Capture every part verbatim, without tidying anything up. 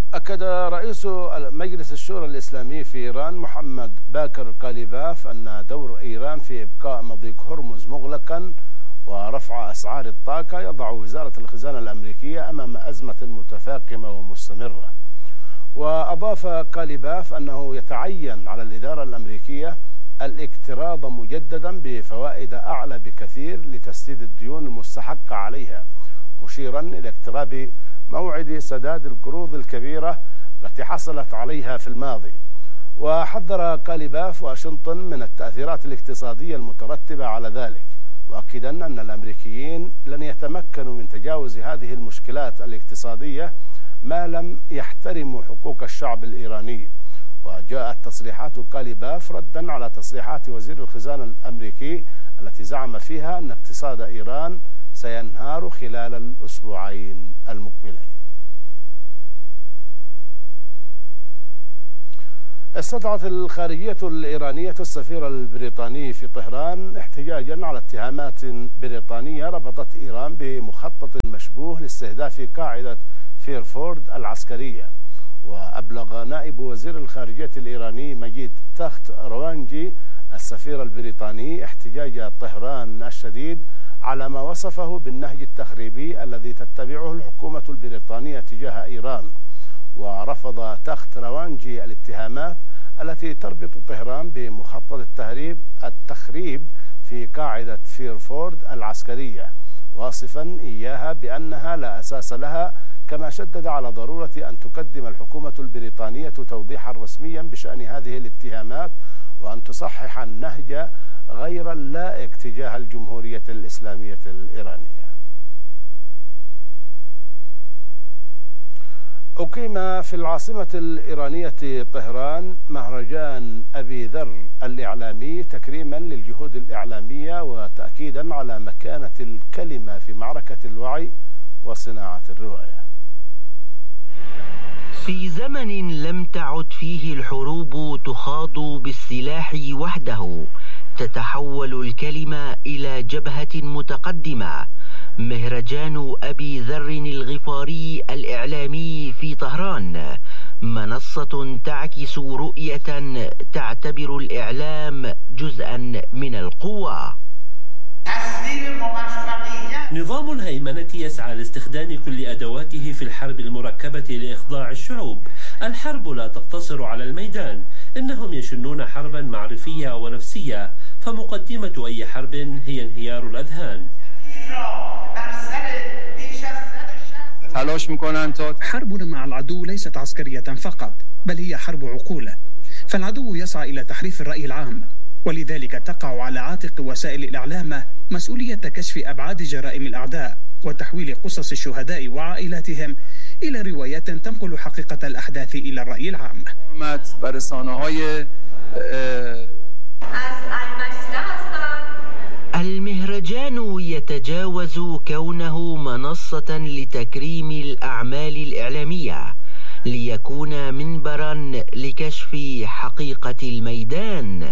أكد رئيس مجلس الشورى الإسلامي في إيران محمد باكر قاليباف أن دور إيران في إبقاء مضيق هرمز مغلقا ورفع أسعار الطاقة يضع وزارة الخزانة الأمريكية أمام أزمة متفاقمة ومستمرة. وأضاف قاليباف أنه يتعين على الإدارة الأمريكية الاقتراض مجددا بفوائد أعلى بكثير لتسديد الديون المستحقة عليها، مشيرا إلى اقتراب موعد سداد القروض الكبيرة التي حصلت عليها في الماضي. وحذر قاليباف واشنطن من التأثيرات الاقتصادية المترتبة على ذلك، مؤكدا أن الأمريكيين لن يتمكنوا من تجاوز هذه المشكلات الاقتصادية ما لم يحترموا حقوق الشعب الإيراني. وجاءت تصريحات قاليباف ردا على تصريحات وزير الخزانة الأمريكي التي زعم فيها أن اقتصاد إيران سينهار خلال الأسبوعين المقبلين. استدعت الخارجية الإيرانية السفير البريطاني في طهران احتجاجا على اتهامات بريطانية ربطت إيران بمخطط مشبوه لاستهداف قاعدة فيرفورد العسكرية. وأبلغ نائب وزير الخارجية الإيراني مجيد تخت روانجي السفير البريطاني احتجاج طهران الشديد على ما وصفه بالنهج التخريبي الذي تتبعه الحكومة البريطانية تجاه إيران. ورفض تخت روانجي الاتهامات التي تربط طهران بمخطط التهريب التخريب في قاعدة فيرفورد العسكرية، واصفا إياها بأنها لا أساس لها، كما شدد على ضرورة أن تقدم الحكومة البريطانية توضيحا رسميا بشأن هذه الاتهامات وأن تصحح النهج غير اللائق تجاه الجمهورية الإسلامية الإيرانية. أقيم في العاصمة الإيرانية طهران مهرجان أبي ذر الإعلامي تكريما للجهود الإعلامية وتأكيدا على مكانة الكلمة في معركة الوعي وصناعة الرواية. في زمن لم تعد فيه الحروب تخاض بالسلاح وحده، تتحول الكلمة إلى جبهة متقدمة. مهرجان أبي ذر الغفاري الإعلامي في طهران منصة تعكس رؤية تعتبر الإعلام جزءا من القوة. نظام الهيمنة يسعى لاستخدام كل أدواته في الحرب المركبة لإخضاع الشعوب. الحرب لا تقتصر على الميدان، إنهم يشنون حربا معرفية ونفسية، فمقدمة أي حرب هي انهيار الأذهان. حربنا مع العدو ليست عسكرية فقط، بل هي حرب عقول، فالعدو يسعى إلى تحريف الرأي العام، ولذلك تقع على عاتق وسائل الإعلام مسؤولية كشف أبعاد جرائم الأعداء وتحويل قصص الشهداء وعائلاتهم إلى روايات تنقل حقيقة الأحداث إلى الرأي العام. المهرجان يتجاوز كونه منصة لتكريم الأعمال الإعلامية ليكون منبرا لكشف حقيقة الميدان.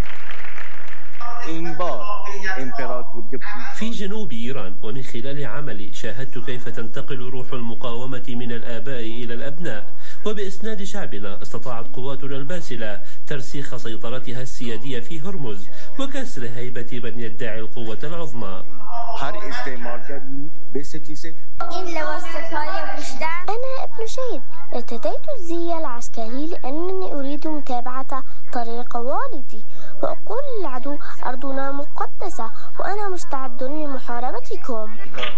في جنوب إيران ومن خلال عملي شاهدت كيف تنتقل روح المقاومة من الآباء إلى الأبناء، وبإسناد شعبنا استطاعت قواتنا الباسلة ترسيخ سيطرتها السيادية في هرمز وكسر هيبة من يدعي القوة العظمى. أنا ابن شهيد، ارتديت الزي العسكري لأنني أريد متابعة طريق والدي، وأقول للعدو أرضنا مقدسة وأنا مستعد لمحاربتكم.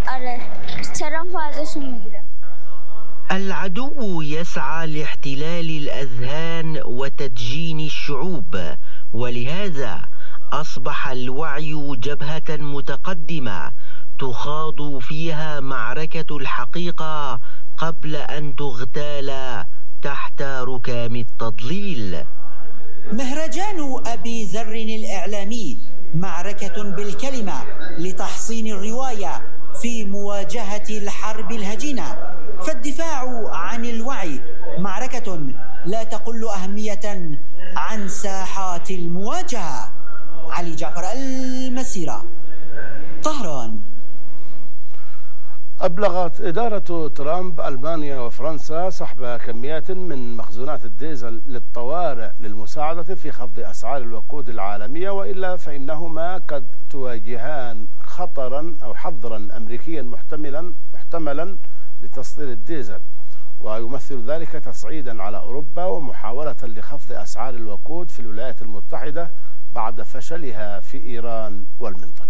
العدو يسعى لاحتلال الأذهان وتدجين الشعوب، ولهذا أصبح الوعي جبهة متقدمة تخاض فيها معركة الحقيقة قبل أن تغتال تحت ركام التضليل. مهرجان أبي ذر الإعلامي معركة بالكلمة لتحصين الرواية في مواجهة الحرب الهجينة، فالدفاع عن الوعي معركة لا تقل أهمية عن ساحات المواجهة. علي جعفر، المسيرة، طهران. أبلغت إدارة ترامب ألمانيا وفرنسا سحب كميات من مخزونات الديزل للطوارئ للمساعدة في خفض أسعار الوقود العالمية، وإلا فإنهما قد تواجهان خطرا أو حظرا أمريكيا محتملا محتملا لتصدير الديزل، ويمثل ذلك تصعيدا على أوروبا ومحاولة لخفض أسعار الوقود في الولايات المتحدة بعد فشلها في إيران والمنطقة.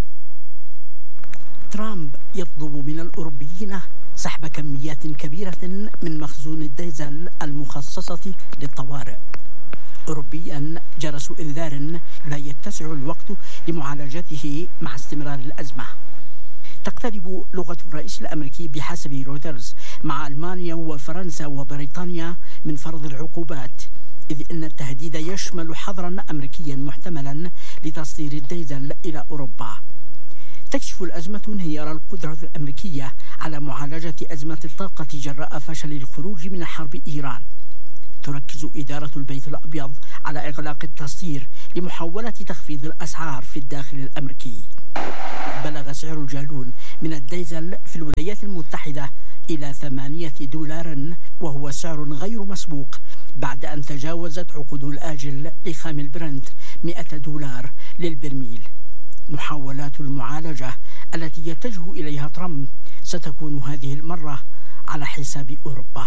ترامب يطلب من الأوروبيين سحب كميات كبيرة من مخزون الديزل المخصصة للطوارئ. أوروبيا جرس إنذار لا يتسع الوقت لمعالجته مع استمرار الأزمة. تقترب لغة الرئيس الأمريكي بحسب رويترز مع ألمانيا وفرنسا وبريطانيا من فرض العقوبات، إذ أن التهديد يشمل حظرا أمريكيا محتملا لتصدير الديزل إلى أوروبا. تكشف الأزمة انهيار القدرة الأمريكية على معالجة أزمة الطاقة جراء فشل الخروج من حرب إيران. تركز إدارة البيت الأبيض على إغلاق التصدير لمحاولة تخفيض الأسعار في الداخل الأمريكي. بلغ سعر الجالون من الديزل في الولايات المتحدة إلى ثمانية دولار، وهو سعر غير مسبوق بعد أن تجاوزت عقود الآجل لخام البرنت مئة دولار للبرميل. محاولات المعالجة التي يتجه إليها ترامب ستكون هذه المرة على حساب أوروبا.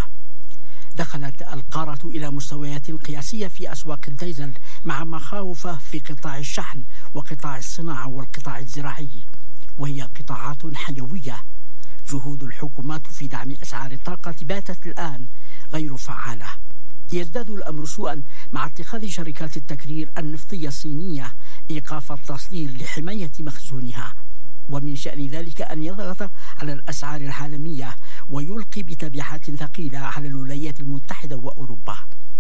دخلت القارة إلى مستويات قياسية في أسواق الديزل مع مخاوف في قطاع الشحن وقطاع الصناعة والقطاع الزراعي، وهي قطاعات حيوية. جهود الحكومات في دعم أسعار الطاقة باتت الآن غير فعالة. يزداد الأمر سوءا مع اتخاذ شركات التكرير النفطية الصينية إيقاف التصدير لحماية مخزونها، ومن شأن ذلك أن يضغط على الأسعار العالمية ويلقي بتبعات ثقيلة على الولايات المتحدة وأوروبا.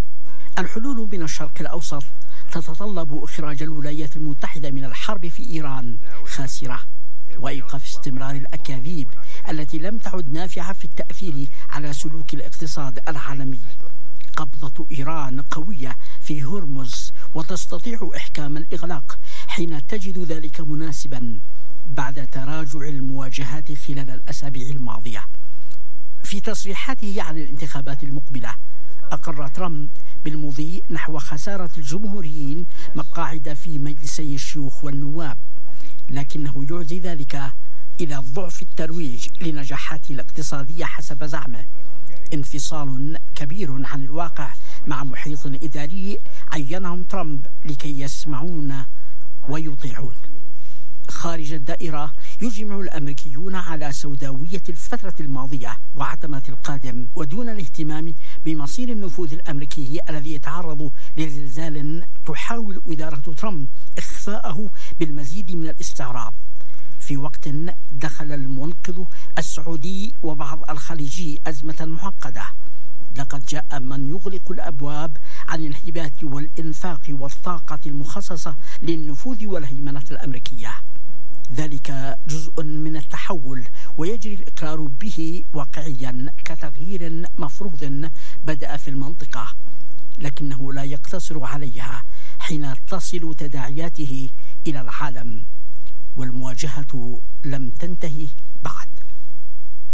الحلول من الشرق الأوسط تتطلب إخراج الولايات المتحدة من الحرب في إيران خاسرة، وإيقاف استمرار الأكاذيب التي لم تعد نافعة في التأثير على سلوك الاقتصاد العالمي. قبضة إيران قوية في هرمز وتستطيع إحكام الإغلاق حين تجد ذلك مناسبا بعد تراجع المواجهات خلال الأسابيع الماضية. في تصريحاته عن الانتخابات المقبلة أقر ترامب بالمضي نحو خسارة الجمهوريين مقاعد في مجلسي الشيوخ والنواب، لكنه يعزي ذلك إلى ضعف الترويج لنجاحاته الاقتصادية حسب زعمه. انفصال كبير عن الواقع مع محيط إداري عينهم ترامب لكي يسمعون ويطيعون. خارج الدائرة يجمع الأمريكيون على سوداوية الفترة الماضية وعتمة القادم، ودون الاهتمام بمصير النفوذ الأمريكي الذي يتعرض لزلزال تحاول إدارة ترامب إخفاءه بالمزيد من الاستعراض. في وقت دخل المنقذ السعودي وبعض الخليجي أزمة معقدة، لقد جاء من يغلق الأبواب عن الهبات والإنفاق والطاقة المخصصة للنفوذ والهيمنة الأمريكية. ذلك جزء من التحول ويجري الإقرار به واقعيا كتغيير مفروض بدأ في المنطقة، لكنه لا يقتصر عليها حين تصل تداعياته إلى العالم، والمواجهة لم تنتهي بعد.